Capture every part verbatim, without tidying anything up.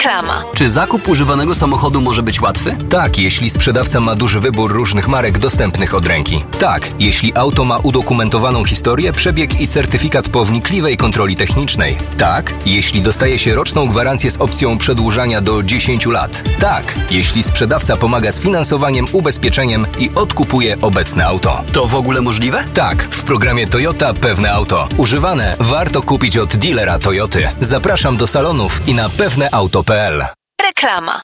Reklama. Czy zakup używanego samochodu może być łatwy? Tak, jeśli sprzedawca ma duży wybór różnych marek dostępnych od ręki. Tak, jeśli auto ma udokumentowaną historię, przebieg i certyfikat po wnikliwej kontroli technicznej. Tak, jeśli dostaje się roczną gwarancję z opcją przedłużania do dziesięciu lat. Tak, jeśli sprzedawca pomaga z finansowaniem, ubezpieczeniem i odkupuje obecne auto. To w ogóle możliwe? Tak, w programie Toyota Pewne Auto. Używane warto kupić od dealera Toyoty. Zapraszam do salonów i na pewneauto kropka p l. Reklama.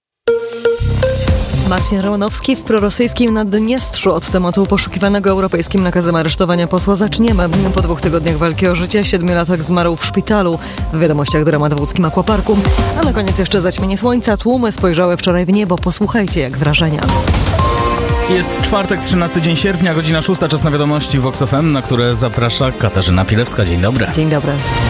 Marcin Romanowski w prorosyjskim Naddniestrzu. Od tematu poszukiwanego europejskim nakazem aresztowania posła zaczniemy. Po dwóch tygodniach walki o życie siedmiolatek zmarł w szpitalu. W wiadomościach dramat w łódzkim Aquaparku. A na koniec jeszcze zaćmienie słońca. Tłumy spojrzały wczoraj w niebo. Posłuchajcie, jak wrażenia. Jest czwartek, trzynasty dzień sierpnia, godzina szósta, czas na wiadomości Vox F M, na które zaprasza Katarzyna Pilewska. Dzień dobry. Dzień dobry.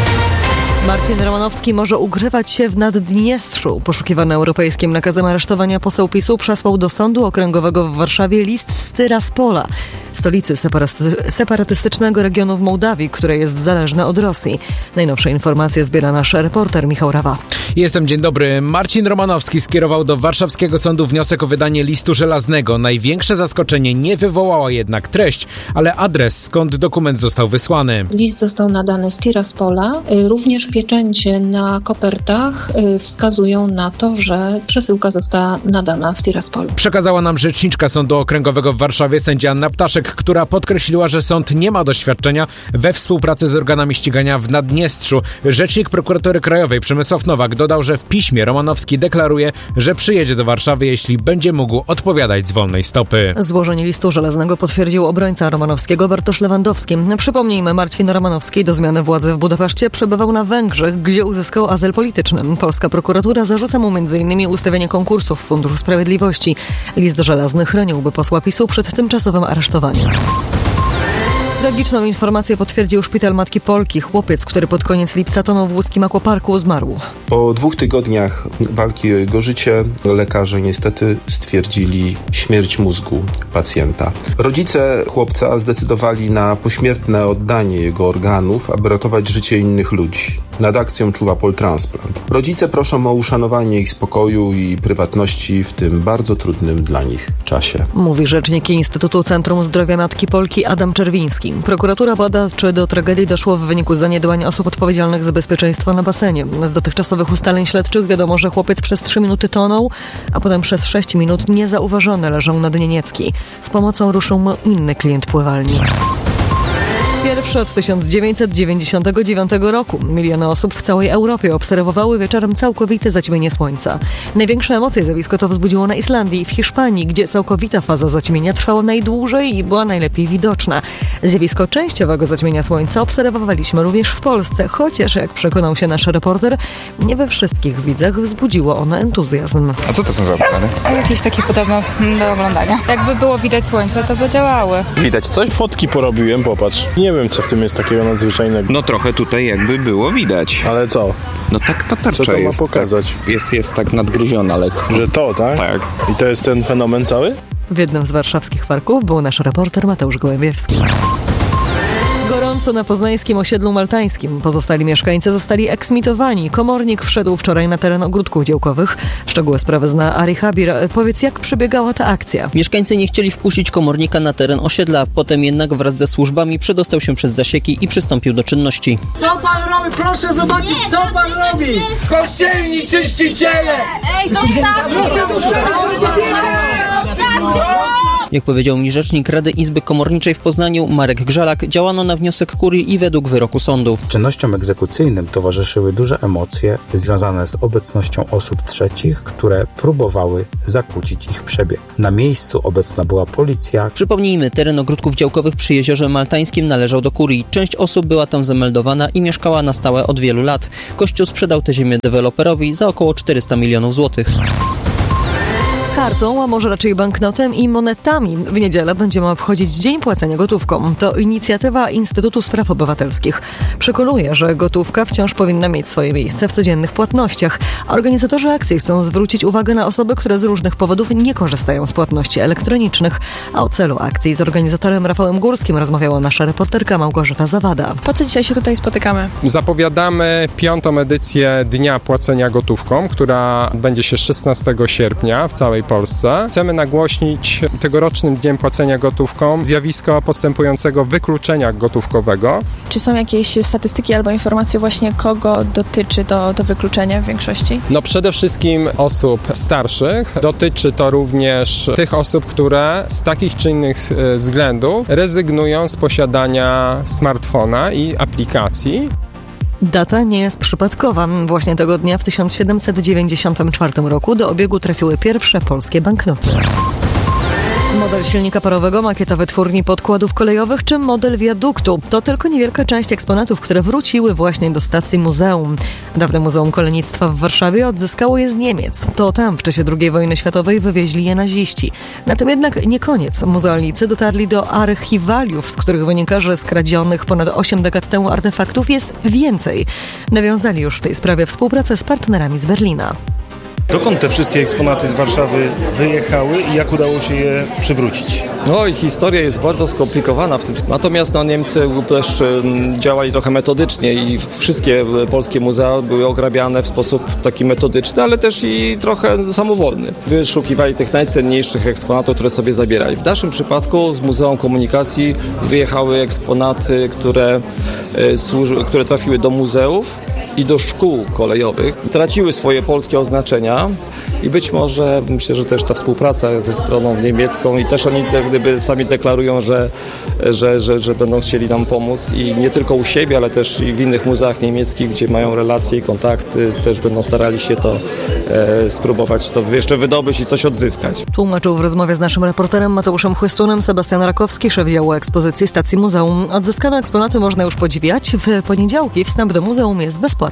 Marcin Romanowski może ukrywać się w Naddniestrzu. Poszukiwany europejskim nakazem aresztowania poseł PiSu przesłał do Sądu Okręgowego w Warszawie list z Tyraspola, stolicy separaty- separatystycznego regionu w Mołdawii, które jest zależne od Rosji. Najnowsze informacje zbiera nasz reporter Michał Rawa. Jestem, dzień dobry. Marcin Romanowski skierował do warszawskiego sądu wniosek o wydanie listu żelaznego. Największe zaskoczenie nie wywołała jednak treść, ale adres, skąd dokument został wysłany. List został nadany z Tiraspola. Również pieczęcie na kopertach wskazują na to, że przesyłka została nadana w Tiraspolu. Przekazała nam rzeczniczka Sądu Okręgowego w Warszawie sędzia Anna Ptaszek, która podkreśliła, że sąd nie ma doświadczenia we współpracy z organami ścigania w Naddniestrzu. Rzecznik Prokuratury Krajowej Przemysław Nowak dodał, że w piśmie Romanowski deklaruje, że przyjedzie do Warszawy, jeśli będzie mógł odpowiadać z wolnej stopy. Złożenie listu żelaznego potwierdził obrońca Romanowskiego Bartosz Lewandowski. Przypomnijmy, Marcin Romanowski do zmiany władzy w Budapeszcie przebywał na Węgrzech, gdzie uzyskał azyl polityczny. Polska prokuratura zarzuca mu między innymi ustawienie konkursów w Funduszu Sprawiedliwości. List żelazny chroniłby posła PiSu przed tymczasowym aresztowaniem. Tragiczną informację potwierdził szpital Matki Polki. Chłopiec, który pod koniec lipca tonął w łódzkim Aquaparku, zmarł. Po dwóch tygodniach walki o jego życie lekarze niestety stwierdzili śmierć mózgu pacjenta. Rodzice chłopca zdecydowali na pośmiertne oddanie jego organów, aby ratować życie innych ludzi. Nad akcją czuwa Poltransplant. Rodzice proszą o uszanowanie ich spokoju i prywatności w tym bardzo trudnym dla nich czasie. Mówi rzecznik Instytutu Centrum Zdrowia Matki Polki Adam Czerwiński. Prokuratura bada, czy do tragedii doszło w wyniku zaniedbań osób odpowiedzialnych za bezpieczeństwo na basenie. Z dotychczasowych ustaleń śledczych wiadomo, że chłopiec przez trzy minuty tonął, a potem przez sześć minut niezauważony leżał na dnie Niecki. Z pomocą ruszył mu inny klient pływalni. Pierwszy od tysiąc dziewięćset dziewięćdziesiątego dziewiątego roku. Miliony osób w całej Europie obserwowały wieczorem całkowite zaćmienie słońca. Największe emocje zjawisko to wzbudziło na Islandii i w Hiszpanii, gdzie całkowita faza zaćmienia trwała najdłużej i była najlepiej widoczna. Zjawisko częściowego zaćmienia słońca obserwowaliśmy również w Polsce, chociaż jak przekonał się nasz reporter, nie we wszystkich widzach wzbudziło ono entuzjazm. A co to są za aparany? Jakieś takie podobno do oglądania. Jakby było widać słońce, to by działały. Widać coś? Fotki porobiłem, popatrz. Nie wiem, co w tym jest takiego nadzwyczajnego. No trochę tutaj jakby było widać. Ale co? No tak ta tarcza co to jest. Ma pokazać? Tak, jest, jest tak nadgryziona lekko. Że to, tak? Tak. I to jest ten fenomen cały? W jednym z warszawskich parków był nasz reporter Mateusz Gołębiewski. Gorąco na poznańskim osiedlu maltańskim. Pozostali mieszkańcy zostali eksmitowani. Komornik wszedł wczoraj na teren ogródków działkowych. Szczegóły sprawy zna Ari Habir. Powiedz, jak przebiegała ta akcja? Mieszkańcy nie chcieli wpuścić komornika na teren osiedla. Potem jednak wraz ze służbami przedostał się przez zasieki i przystąpił do czynności. Co pan robi? Proszę zobaczyć, co pan robi! Kościelni czyściciele! Ej, zostawcie! Jak powiedział mi rzecznik Rady Izby Komorniczej w Poznaniu Marek Grzalak, działano na wniosek kurii i według wyroku sądu. Czynnościom egzekucyjnym towarzyszyły duże emocje związane z obecnością osób trzecich, które próbowały zakłócić ich przebieg. Na miejscu obecna była policja. Przypomnijmy, teren ogródków działkowych przy Jeziorze Maltańskim należał do kurii. Część osób była tam zameldowana i mieszkała na stałe od wielu lat. Kościół sprzedał tę ziemię deweloperowi za około czterysta milionów złotych. kartą, a może raczej banknotem i monetami. W niedzielę będziemy obchodzić Dzień Płacenia Gotówką. To inicjatywa Instytutu Spraw Obywatelskich. Przekonuje, że gotówka wciąż powinna mieć swoje miejsce w codziennych płatnościach. Organizatorzy akcji chcą zwrócić uwagę na osoby, które z różnych powodów nie korzystają z płatności elektronicznych. A o celu akcji z organizatorem Rafałem Górskim rozmawiała nasza reporterka Małgorzata Zawada. Po co dzisiaj się tutaj spotykamy? Zapowiadamy piątą edycję Dnia Płacenia Gotówką, która będzie się szesnastego sierpnia w całej Polsce. Chcemy nagłośnić tegorocznym Dniem Płacenia Gotówką zjawisko postępującego wykluczenia gotówkowego. Czy są jakieś statystyki albo informacje właśnie, kogo dotyczy to, to wykluczenie w większości? No przede wszystkim osób starszych. Dotyczy to również tych osób, które z takich czy innych względów rezygnują z posiadania smartfona i aplikacji. Data nie jest przypadkowa. Właśnie tego dnia w tysiąc siedemset dziewięćdziesiątym czwartym roku do obiegu trafiły pierwsze polskie banknoty. Model silnika parowego, makieta wytwórni podkładów kolejowych czy model wiaduktu. To tylko niewielka część eksponatów, które wróciły właśnie do stacji muzeum. Dawne Muzeum Kolejnictwa w Warszawie odzyskało je z Niemiec. To tam w czasie drugiej wojny światowej wywieźli je naziści. Na tym jednak nie koniec. Muzealnicy dotarli do archiwaliów, z których wynika, że skradzionych ponad osiem dekad temu artefaktów jest więcej. Nawiązali już w tej sprawie współpracę z partnerami z Berlina. Dokąd te wszystkie eksponaty z Warszawy wyjechały i jak udało się je przywrócić? No i historia jest bardzo skomplikowana w tym. Natomiast no, Niemcy też um, działali trochę metodycznie i wszystkie polskie muzea były ograbiane w sposób taki metodyczny, ale też i trochę samowolny. Wyszukiwali tych najcenniejszych eksponatów, które sobie zabierali. W naszym przypadku z Muzeum Komunikacji wyjechały eksponaty, które, e, służy, które trafiły do muzeów i do szkół kolejowych. Traciły swoje polskie oznaczenia i być może, myślę, że też ta współpraca ze stroną niemiecką i też oni jak gdyby sami deklarują, że, że, że, że będą chcieli nam pomóc i nie tylko u siebie, ale też i w innych muzeach niemieckich, gdzie mają relacje i kontakty, też będą starali się to e, spróbować to jeszcze wydobyć i coś odzyskać. Tłumaczył w rozmowie z naszym reporterem Mateuszem Chłystunem Sebastian Rakowski, szef działu ekspozycji stacji muzeum. Odzyskane eksponaty można już podziwiać. W poniedziałki wstęp do muzeum jest bezpłatny.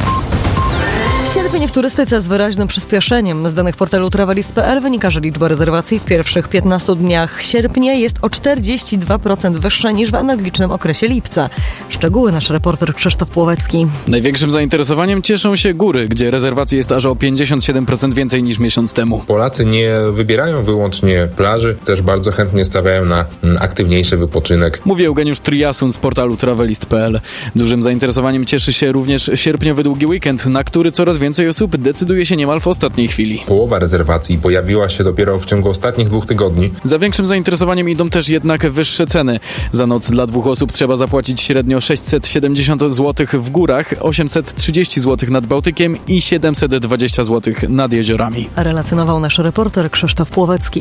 Sierpień w turystyce z wyraźnym przyspieszeniem. Z danych portalu travelist kropka p l wynika, że liczba rezerwacji w pierwszych piętnastu dniach sierpnia jest o czterdzieści dwa procent wyższa niż w analogicznym okresie lipca. Szczegóły nasz reporter Krzysztof Płowecki. Największym zainteresowaniem cieszą się góry, gdzie rezerwacji jest aż o pięćdziesiąt siedem procent więcej niż miesiąc temu. Polacy nie wybierają wyłącznie plaży, też bardzo chętnie stawiają na aktywniejszy wypoczynek. Mówi Eugeniusz Triasun z portalu travelist kropka p l. Dużym zainteresowaniem cieszy się również sierpniowy długi weekend, na który coraz więcej osób decyduje się niemal w ostatniej chwili. Połowa rezerwacji pojawiła się dopiero w ciągu ostatnich dwóch tygodni. Za większym zainteresowaniem idą też jednak wyższe ceny. Za noc dla dwóch osób trzeba zapłacić średnio sześćset siedemdziesiąt złotych w górach, osiemset trzydzieści złotych nad Bałtykiem i siedemset dwadzieścia złotych nad jeziorami. Relacjonował nasz reporter Krzysztof Płowecki.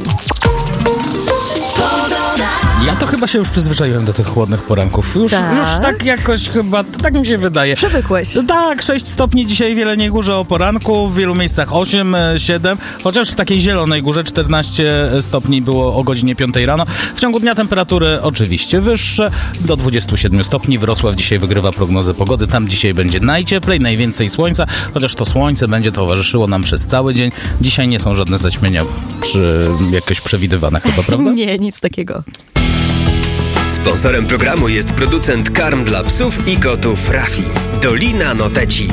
Ja to chyba się już przyzwyczaiłem do tych chłodnych poranków. Już tak, już tak jakoś chyba, tak mi się wydaje. Przywykłeś. Tak, sześć stopni dzisiaj w Jeleniej Górze o poranku, w wielu miejscach osiem, siedem, chociaż w takiej Zielonej Górze czternaście stopni było o godzinie piątej rano. W ciągu dnia temperatury oczywiście wyższe, do dwudziestu siedmiu stopni. Wrocław dzisiaj wygrywa prognozę pogody, tam dzisiaj będzie najcieplej, najwięcej słońca, chociaż to słońce będzie towarzyszyło nam przez cały dzień. Dzisiaj nie są żadne zaćmienia przy jakieś przewidywane chyba, prawda? Nie, nic takiego. Sponsorem programu jest producent karm dla psów i kotów Rafi. Dolina Noteci.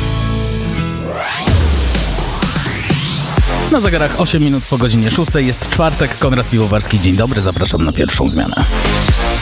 Na zegarach osiem minut po godzinie szóstej jest czwartek. Konrad Piwowarski, dzień dobry, zapraszam na pierwszą zmianę.